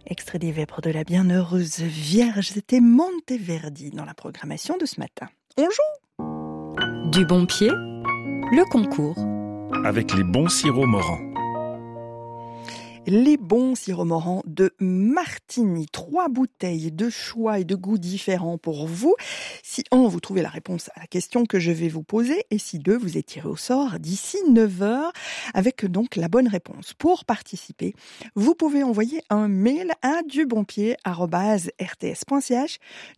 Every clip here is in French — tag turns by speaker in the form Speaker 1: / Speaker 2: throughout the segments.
Speaker 1: Extrait des Vêpres de la Bienheureuse Vierge, c'était Monteverdi dans la programmation de ce matin. On joue
Speaker 2: Du bon pied, le concours.
Speaker 3: Avec les bons sirops Morand.
Speaker 1: Les bons sirops Morand de Martigny. 3 bouteilles de choix et de goûts différents pour vous. Si 1, vous trouvez la réponse à la question que je vais vous poser, et si 2, vous êtes tiré au sort d'ici 9h avec donc la bonne réponse. Pour participer, vous pouvez envoyer un mail à dubonpied@rts.ch,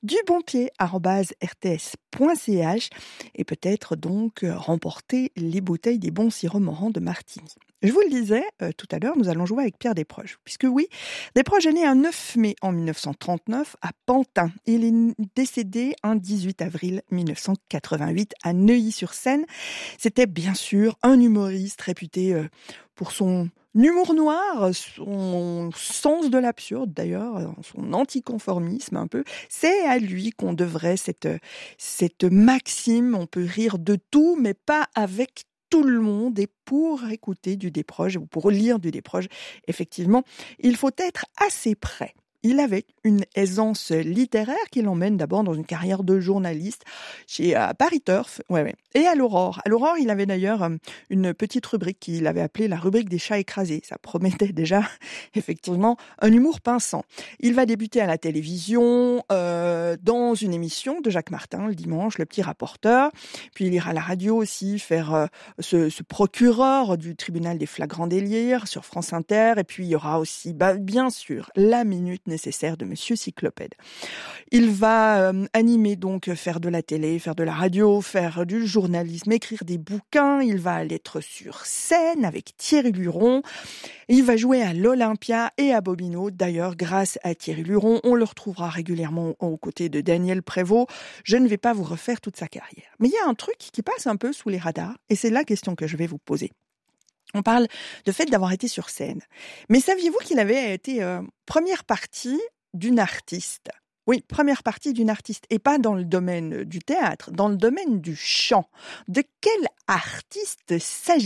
Speaker 1: dubonpied@rts.ch, et peut-être donc remporter les bouteilles des bons sirops Morand de Martigny. Je vous le disais tout à l'heure, nous allons jouer avec Pierre Desproges. Puisque oui, Desproges est né un 9 mai en 1939 à Pantin. Il est décédé un 18 avril 1988 à Neuilly-sur-Seine. C'était bien sûr un humoriste réputé pour son humour noir, son sens de l'absurde d'ailleurs, son anticonformisme un peu. C'est à lui qu'on devrait cette maxime, on peut rire de tout, mais pas avec tout le monde. Et pour écouter du Desproges ou pour lire du Desproges, effectivement, il faut être assez près. Il avait une aisance littéraire qui l'emmène d'abord dans une carrière de journaliste chez Paris Turf, et à l'Aurore. À l'Aurore, il avait d'ailleurs une petite rubrique qu'il avait appelée la rubrique des chats écrasés. Ça promettait déjà, effectivement, un humour pinçant. Il va débuter à la télévision, dans une émission de Jacques Martin, le dimanche, Le Petit Rapporteur. Puis il ira à la radio aussi faire ce procureur du tribunal des flagrants délires sur France Inter. Et puis il y aura aussi, bien sûr, la minute nécessaire de Monsieur Cyclopède. Il va animer donc, faire de la télé, faire de la radio, faire du journalisme, écrire des bouquins. Il va être sur scène avec Thierry Luron. Il va jouer à l'Olympia et à Bobino. D'ailleurs, grâce à Thierry Luron, on le retrouvera régulièrement aux côtés de Daniel Prévost. Je ne vais pas vous refaire toute sa carrière. Mais il y a un truc qui passe un peu sous les radars, et c'est la question que je vais vous poser. On parle de fait d'avoir été sur scène. Mais saviez-vous qu'il avait été première partie d'une artiste ? Oui, première partie d'une artiste, et pas dans le domaine du théâtre, dans le domaine du chant. De quel artiste s'agit-il ?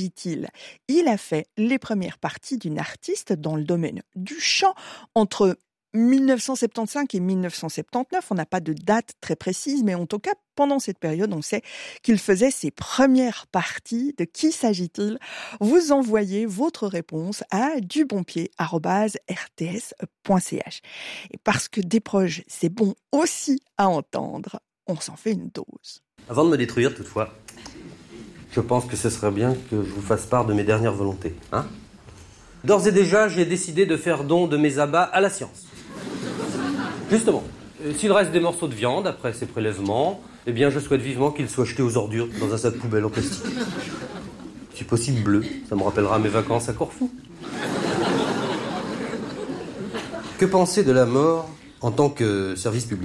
Speaker 1: Il a fait les premières parties d'une artiste dans le domaine du chant entre 1975 et 1979, on n'a pas de date très précise, mais en tout cas, pendant cette période, on sait qu'il faisait ses premières parties. De qui s'agit-il ? Vous envoyez votre réponse à dubonpied@rts.ch. Et parce que Desproges, c'est bon aussi à entendre, on s'en fait une dose.
Speaker 4: Avant de me détruire, toutefois, je pense que ce serait bien que je vous fasse part de mes dernières volontés. D'ores et déjà, j'ai décidé de faire don de mes abats à la science. Justement, s'il reste des morceaux de viande après ces prélèvements, eh bien je souhaite vivement qu'ils soient jetés aux ordures dans un sac poubelle en plastique. Si possible bleu, ça me rappellera mes vacances à Corfou. Que penser de la mort en tant que service public ?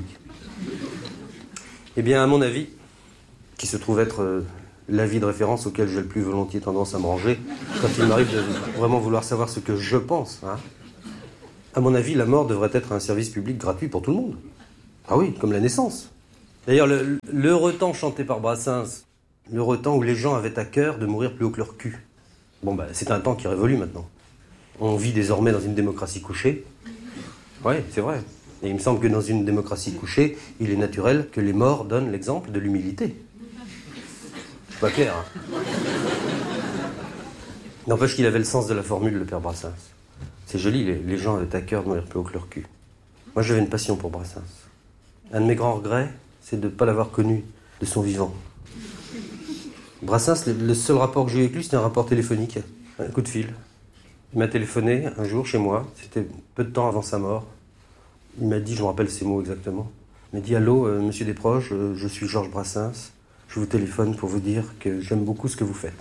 Speaker 4: Eh bien, à mon avis, qui se trouve être l'avis de référence auquel j'ai le plus volontiers tendance à me ranger, quand il m'arrive de vraiment vouloir savoir ce que je pense, à mon avis, la mort devrait être un service public gratuit pour tout le monde. Ah oui, comme la naissance. D'ailleurs, l'heureux temps chanté par Brassens, l'heureux temps où les gens avaient à cœur de mourir plus haut que leur cul. C'est un temps qui est révolu maintenant. On vit désormais dans une démocratie couchée. Oui, c'est vrai. Et il me semble que dans une démocratie couchée, il est naturel que les morts donnent l'exemple de l'humilité. Je suis pas clair, N'empêche qu'il avait le sens de la formule, le père Brassens. C'est joli, les gens avaient à cœur de mourir plus haut que leur cul. Moi, j'avais une passion pour Brassens. Un de mes grands regrets, c'est de ne pas l'avoir connu de son vivant. Brassens, le seul rapport que j'ai eu avec lui, c'était un rapport téléphonique, un coup de fil. Il m'a téléphoné un jour chez moi, c'était peu de temps avant sa mort. Il m'a dit, je me rappelle ces mots exactement, il m'a dit « Allô, monsieur Desproges, je suis Georges Brassens, je vous téléphone pour vous dire que j'aime beaucoup ce que vous faites. »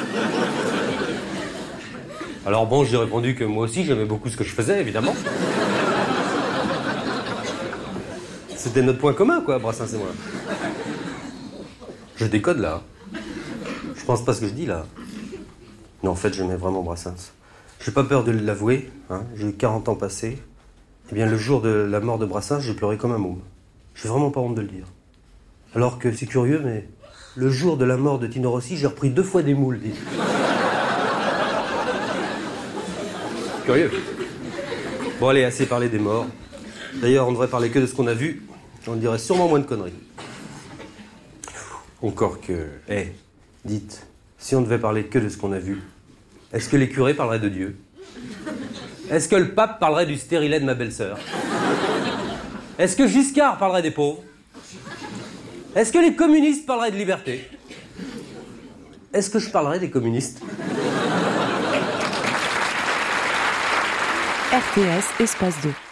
Speaker 4: Alors j'ai répondu que moi aussi j'aimais beaucoup ce que je faisais, évidemment. C'était notre point commun, Brassens et moi. Je décode, là. Je pense pas ce que je dis, là. Non, en fait, j'aimais vraiment Brassens. J'ai pas peur de l'avouer, j'ai eu 40 ans passés. Eh bien, le jour de la mort de Brassens, j'ai pleuré comme un môme. J'ai vraiment pas honte de le dire. Alors que c'est curieux, mais le jour de la mort de Tino Rossi, j'ai repris 2 fois des moules, dites. Curieux. Bon allez, assez parlé des morts. D'ailleurs, on devrait parler que de ce qu'on a vu. On dirait sûrement moins de conneries. Encore que... dites, si on devait parler que de ce qu'on a vu, est-ce que les curés parleraient de Dieu? Est-ce que le pape parlerait du stérilet de ma belle-sœur? Est-ce que Giscard parlerait des pauvres? Est-ce que les communistes parleraient de liberté? Est-ce que je parlerais des communistes?
Speaker 2: RTS Espace 2.